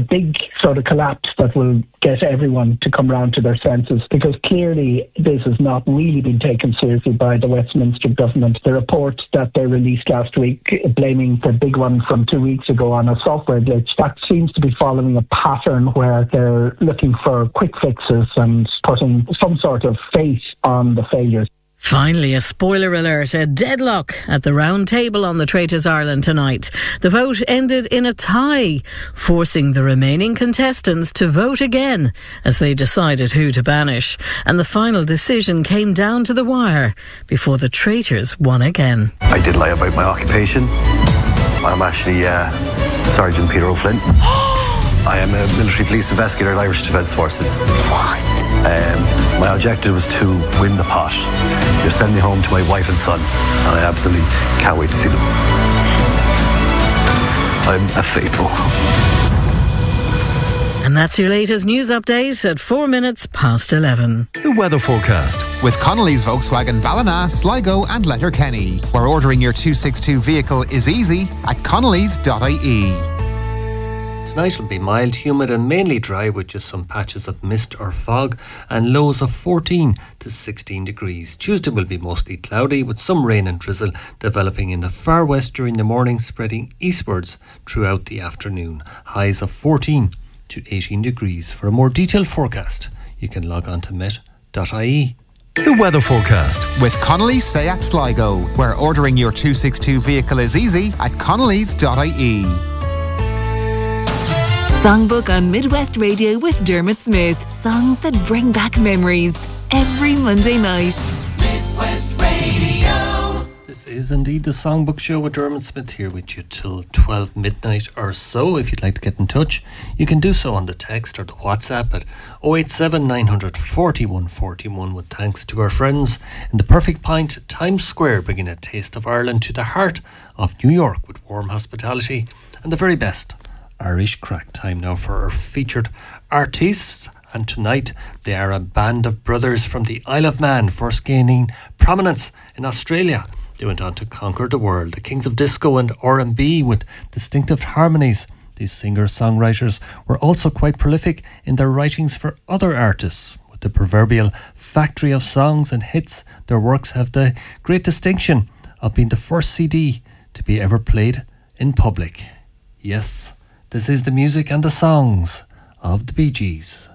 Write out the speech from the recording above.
big sort of collapse that will get everyone to come round to their senses, because clearly this has not really been taken seriously by the Westminster government. The report that they released last week, blaming the big one from 2 weeks ago on a software glitch, that seems to be following a pattern where they're looking for quick fixes and putting some sort of face on the failures. Finally, a spoiler alert, a deadlock at the round table on the Traitors Ireland tonight. The vote ended in a tie, forcing the remaining contestants to vote again as they decided who to banish. And the final decision came down to the wire before the Traitors won again. I did lie about my occupation. I'm actually Sergeant Peter O'Flynn. I am a military police investigator in Irish Defence Forces. What? My objective was to win the pot. You're sending me home to my wife and son, and I absolutely can't wait to see them. I'm a faithful. And that's your latest news update at 4 minutes past 11. The weather forecast with Connolly's Volkswagen Ballina, Sligo and Letterkenny, where ordering your 262 vehicle is easy at connolly's.ie. Tonight will be mild, humid and mainly dry with just some patches of mist or fog and lows of 14 to 16 degrees. Tuesday will be mostly cloudy with some rain and drizzle developing in the far west during the morning, spreading eastwards throughout the afternoon. Highs of 14 to 18 degrees. For a more detailed forecast, you can log on to met.ie. The weather forecast with Connolly's Seat Sligo, where ordering your 262 vehicle is easy at connolly's.ie. Songbook on Midwest Radio with Dermot Smith. Songs that bring back memories every Monday night. Midwest Radio. This is indeed the Songbook Show with Dermot Smith here with you till 12 midnight or so. If you'd like to get in touch, you can do so on the text or the WhatsApp at 087 900 4141 with thanks to our friends in the Perfect Pint, Times Square, bringing a taste of Ireland to the heart of New York with warm hospitality and the very best Irish crack. Time now for our featured artists, and tonight they are a band of brothers from the Isle of Man, first gaining prominence in Australia. They went on to conquer the world, the kings of disco and R&B with distinctive harmonies. These singer-songwriters were also quite prolific in their writings for other artists. With the proverbial factory of songs and hits, their works have the great distinction of being the first CD to be ever played in public. Yes, this is the music and the songs of the Bee Gees.